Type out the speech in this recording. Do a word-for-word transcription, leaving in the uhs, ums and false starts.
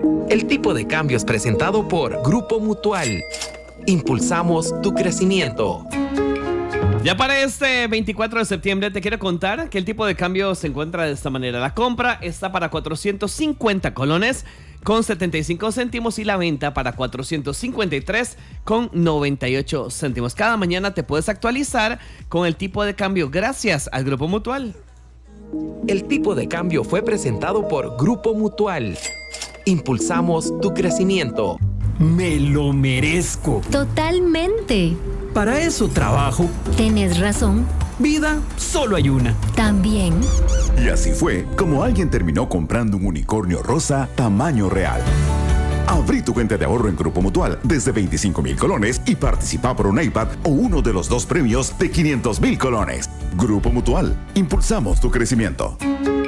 El tipo de cambio es presentado por Grupo Mutual. Impulsamos tu crecimiento. Ya para este veinticuatro de septiembre te quiero contar que el tipo de cambio se encuentra de esta manera. La compra está para cuatrocientos cincuenta colones con setenta y cinco céntimos y la venta para cuatrocientos cincuenta y tres con noventa y ocho céntimos. Cada mañana te puedes actualizar con el tipo de cambio gracias al Grupo Mutual. El tipo de cambio fue presentado por Grupo Mutual. Impulsamos tu crecimiento. Me lo merezco. Totalmente. Para eso trabajo. Tienes razón. Vida, solo hay una. También. Y así fue como alguien terminó comprando un unicornio rosa tamaño real. Abrí tu cuenta de ahorro en Grupo Mutual desde veinticinco mil colones y participa por un iPad o uno de los dos premios de quinientos mil colones. Grupo Mutual, impulsamos tu crecimiento.